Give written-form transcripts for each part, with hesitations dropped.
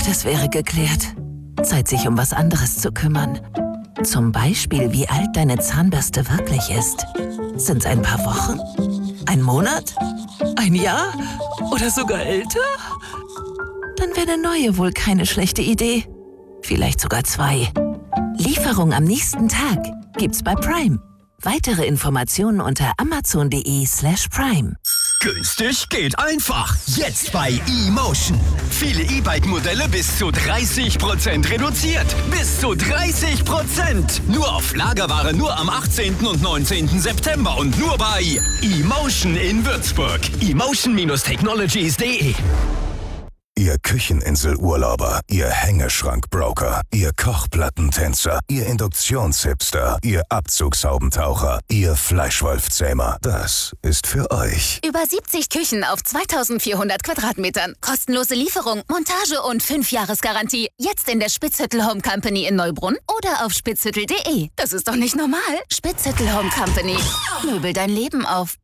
Das wäre geklärt. Zeit, sich um was anderes zu kümmern. Zum Beispiel, wie alt deine Zahnbürste wirklich ist. Sind's ein paar Wochen? Ein Monat? Ein Jahr? Oder sogar älter? Dann wäre eine neue wohl keine schlechte Idee. Vielleicht sogar 2. Lieferung am nächsten Tag gibt's bei Prime. Weitere Informationen unter amazon.de/prime. Günstig geht einfach. Jetzt bei eMotion. Viele E-Bike-Modelle bis zu 30% reduziert. Bis zu 30%. Nur auf Lagerware, nur am 18. und 19. September und nur bei eMotion in Würzburg. eMotion-Technologies.de. Ihr Kücheninselurlauber, Ihr Hängeschrankbroker, Ihr Kochplattentänzer, Ihr Induktionshipster, Ihr Abzugshaubentaucher, Ihr Fleischwolfzähmer, das ist für euch. Über 70 Küchen auf 2400 Quadratmetern. Kostenlose Lieferung, Montage und 5-Jahres-Garantie. Jetzt in der Spitzhüttel Home Company in Neubrunn oder auf spitzhüttel.de. Das ist doch nicht normal. Spitzhüttel Home Company. Möbel dein Leben auf.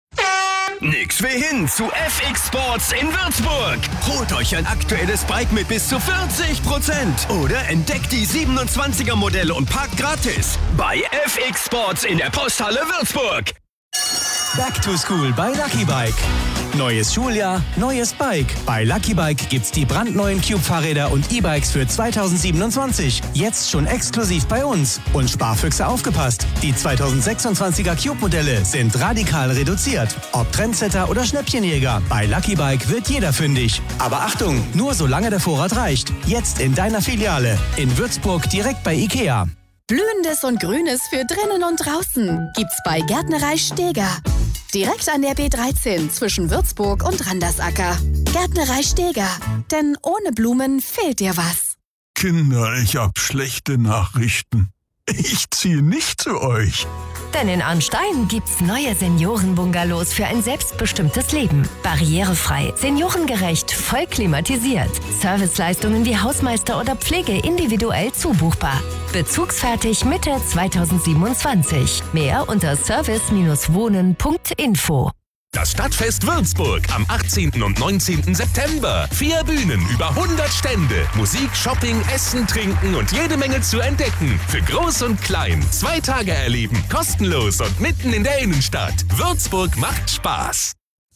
Nix wie hin zu FX Sports in Würzburg. Holt euch ein aktuelles Bike mit bis zu 40% oder entdeckt die 27er Modelle und parkt gratis bei FX Sports in der Posthalle Würzburg. Back to School bei Lucky Bike. Neues Schuljahr, neues Bike. Bei Lucky Bike gibt's die brandneuen Cube-Fahrräder und E-Bikes für 2027. Jetzt schon exklusiv bei uns. Und Sparfüchse aufgepasst. Die 2026er Cube-Modelle sind radikal reduziert. Ob Trendsetter oder Schnäppchenjäger. Bei Lucky Bike wird jeder fündig. Aber Achtung, nur solange der Vorrat reicht. Jetzt in deiner Filiale. In Würzburg direkt bei Ikea. Blühendes und Grünes für drinnen und draußen gibt's bei Gärtnerei Steger. Direkt an der B13 zwischen Würzburg und Randersacker. Gärtnerei Steger. Denn ohne Blumen fehlt dir was. Kinder, ich hab schlechte Nachrichten. Ich ziehe nicht zu euch. Denn in Arnstein gibt's neue Seniorenbungalows für ein selbstbestimmtes Leben. Barrierefrei, seniorengerecht, voll klimatisiert. Serviceleistungen wie Hausmeister oder Pflege individuell zubuchbar. Bezugsfertig Mitte 2027. Mehr unter service-wohnen.info. Das Stadtfest Würzburg am 18. und 19. September. 4 Bühnen, über 100 Stände. Musik, Shopping, Essen, Trinken und jede Menge zu entdecken. Für Groß und Klein. 2 Tage erleben. Kostenlos und mitten in der Innenstadt. Würzburg macht Spaß.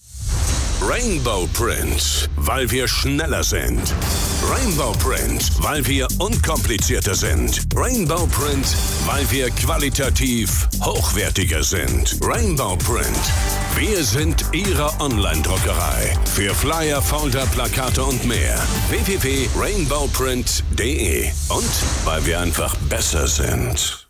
Rainbow Print, weil wir schneller sind. Rainbow Print, weil wir unkomplizierter sind. Rainbow Print, weil wir qualitativ hochwertiger sind. Rainbow Print, wir sind Ihre Online-Druckerei. Für Flyer, Folder, Plakate und mehr. www.rainbowprint.de. Und weil wir einfach besser sind.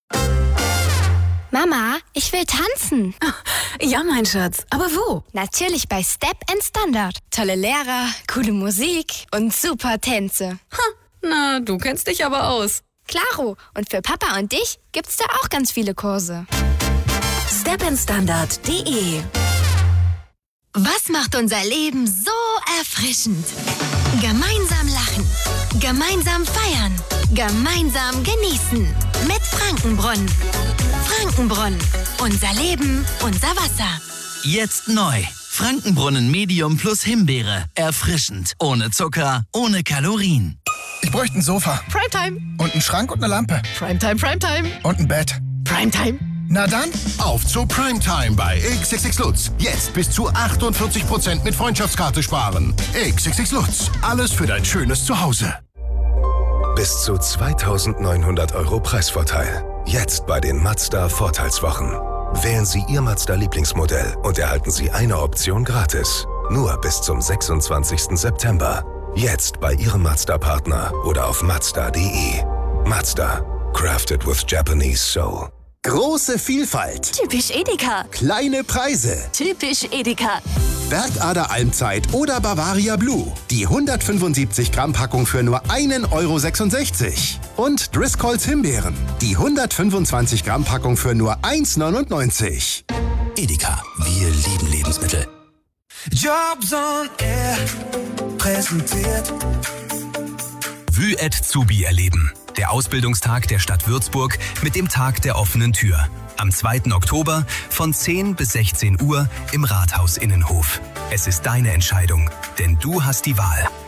Mama, ich will tanzen. Ja, mein Schatz. Aber wo? Natürlich bei Step & Standard. Tolle Lehrer, coole Musik und super Tänze. Na, du kennst dich aber aus. Klaro. Und für Papa und dich gibt's da auch ganz viele Kurse. stepandstandard.de. Was macht unser Leben so erfrischend? Gemeinsam lachen. Gemeinsam feiern. Gemeinsam genießen. Mit Frankenbrunnen. Frankenbrunnen. Unser Leben, unser Wasser. Jetzt neu. Frankenbrunnen Medium plus Himbeere. Erfrischend. Ohne Zucker, ohne Kalorien. Ich bräuchte ein Sofa. Primetime. Und einen Schrank und eine Lampe. Primetime, Primetime. Und ein Bett. Primetime. Na dann, auf zu Primetime bei XXX Lutz. Jetzt bis zu 48% mit Freundschaftskarte sparen. XXX Lutz. Alles für dein schönes Zuhause. Bis zu 2.900 € Preisvorteil. Jetzt bei den Mazda Vorteilswochen. Wählen Sie Ihr Mazda-Lieblingsmodell und erhalten Sie eine Option gratis. Nur bis zum 26. September. Jetzt bei Ihrem Mazda-Partner oder auf Mazda.de. Mazda. Crafted with Japanese Soul. Große Vielfalt. Typisch Edeka. Kleine Preise. Typisch Edeka. Bergader Almzeit oder Bavaria Blue. Die 175 Gramm Packung für nur 1,66 €. Und Driscolls Himbeeren. Die 125 Gramm Packung für nur 1,99 €. Edeka, wir lieben Lebensmittel. Jobs on Air präsentiert Vue-Zubi erleben. Der Ausbildungstag der Stadt Würzburg mit dem Tag der offenen Tür. Am 2. Oktober von 10 bis 16 Uhr im Rathaus Innenhof. Es ist deine Entscheidung, denn du hast die Wahl.